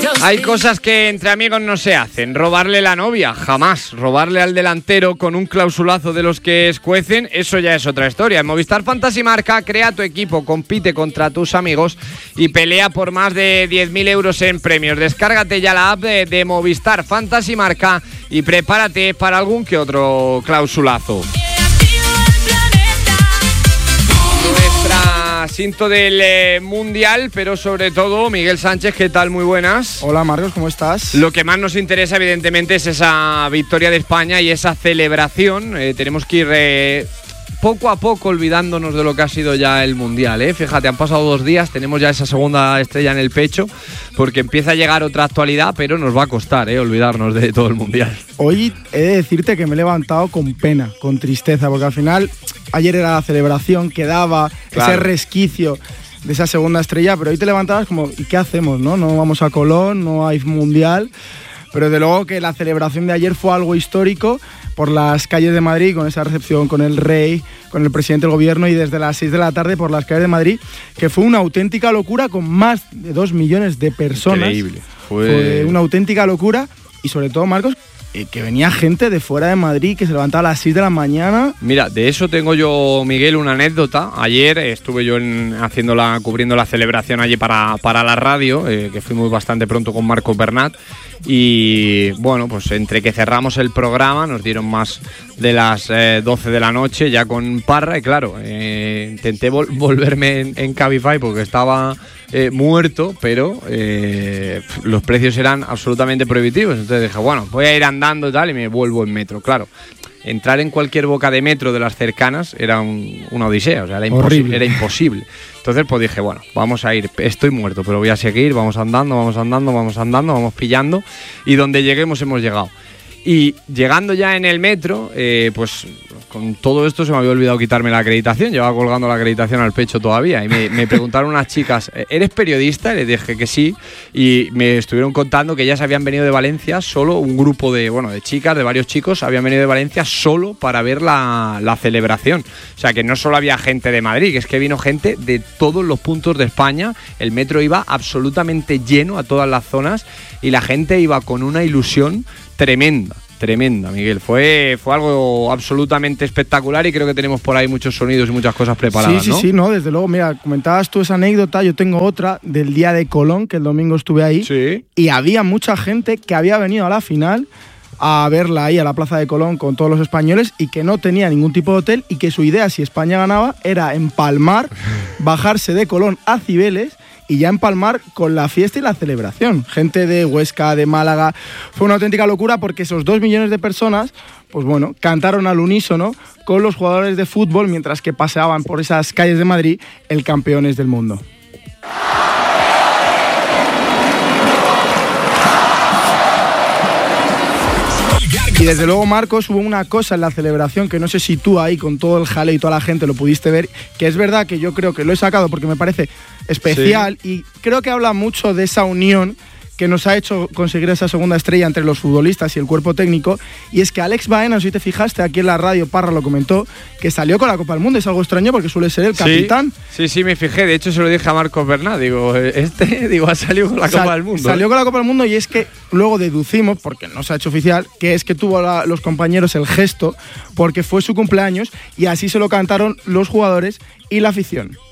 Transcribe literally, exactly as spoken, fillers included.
Hay cosas que entre amigos no se hacen. Robarle la novia, jamás. Robarle al delantero con un clausulazo de los que escuecen, eso ya es otra historia. En Movistar Fantasy Marca, crea tu equipo, compite contra tus amigos y pelea por más de diez mil euros en premios. Descárgate ya la app de, de Movistar Fantasy Marca y prepárate para algún que otro clausulazo. Nuestra cinto del eh, Mundial, pero sobre todo Miguel Sánchez, ¿qué tal? Muy buenas. Hola Marcos, ¿cómo estás? Lo que más nos interesa evidentemente es esa victoria de España y esa celebración. Eh, tenemos que ir eh, poco a poco olvidándonos de lo que ha sido ya el Mundial, ¿eh? Fíjate, han pasado dos días, tenemos ya esa segunda estrella en el pecho, porque empieza a llegar otra actualidad, pero nos va a costar ¿eh? olvidarnos de todo el Mundial. Hoy he de decirte que me he levantado con pena, con tristeza, porque al final ayer era la celebración, quedaba claro. ese resquicio de esa segunda estrella, pero hoy te levantabas como, ¿y qué hacemos? No, no vamos a Colón, no hay Mundial, pero de luego que la celebración de ayer fue algo histórico por las calles de Madrid, con esa recepción con el rey, con el presidente del gobierno, y desde las seis de la tarde por las calles de Madrid, que fue una auténtica locura con más de dos millones de personas. Increíble. Fue... fue una auténtica locura y sobre todo, Marcos, que venía gente de fuera de Madrid que se levantaba a las seis de la mañana. Mira, de eso tengo yo, Miguel, una anécdota. Ayer estuve yo en, haciendo la, cubriendo la celebración allí para, para la radio, eh, que fuimos bastante pronto con Marcos Bernat. Y bueno, pues entre que cerramos el programa nos dieron más de las eh, doce de la noche ya con Parra y claro, eh, intenté vol- volverme en, en Cabify porque estaba eh, muerto, pero eh, los precios eran absolutamente prohibitivos. Entonces dije, bueno, voy a ir andando y tal y me vuelvo en metro. Claro, entrar en cualquier boca de metro de las cercanas era un, una odisea, o sea, era imposible, era imposible. Entonces pues dije, bueno, vamos a ir, estoy muerto, pero voy a seguir, vamos andando, vamos andando, vamos andando, vamos pillando y donde lleguemos hemos llegado. Y llegando ya en el metro, eh, pues con todo esto se me había olvidado quitarme la acreditación, llevaba colgando la acreditación al pecho todavía y me, me preguntaron unas chicas, ¿eres periodista? Y les dije que sí y me estuvieron contando que ellas habían venido de Valencia solo, un grupo de, bueno, de chicas, de varios chicos, habían venido de Valencia solo para ver la, la celebración. O sea, que no solo había gente de Madrid, que es que vino gente de todos los puntos de España, el metro iba absolutamente lleno a todas las zonas y la gente iba con una ilusión tremenda, tremenda, Miguel. Fue, fue algo absolutamente espectacular y creo que tenemos por ahí muchos sonidos y muchas cosas preparadas, sí, ¿no? Sí, sí, no, desde luego. Mira, comentabas tú esa anécdota, yo tengo otra del día de Colón, que el domingo estuve ahí, sí. Y había mucha gente que había venido a la final a verla ahí a la Plaza de Colón con todos los españoles y que no tenía ningún tipo de hotel y que su idea, si España ganaba, era empalmar, bajarse de Colón a Cibeles y ya empalmar con la fiesta y la celebración. Gente de Huesca, de Málaga. Fue una auténtica locura porque esos dos millones de personas, pues bueno, cantaron al unísono con los jugadores de fútbol mientras que paseaban por esas calles de Madrid el campeones del mundo. Y desde luego, Marcos, hubo una cosa en la celebración que no sé si tú ahí con todo el jaleo y toda la gente lo pudiste ver, que es verdad que yo creo que lo he sacado porque me parece especial, sí. Y creo que habla mucho de esa unión que nos ha hecho conseguir esa segunda estrella entre los futbolistas y el cuerpo técnico, y es que Alex Baena, no sé si te fijaste, aquí en la radio Parra lo comentó, que salió con la Copa del Mundo. Es algo extraño porque suele ser el capitán. Sí, sí, sí, me fijé, de hecho se lo dije a Marcos Bernat, digo, este digo, ha salido con la Sal, Copa del Mundo. Salió ¿eh? con la Copa del Mundo y es que luego deducimos, porque no se ha hecho oficial, que es que tuvo la, los compañeros el gesto porque fue su cumpleaños y así se lo cantaron los jugadores y la afición.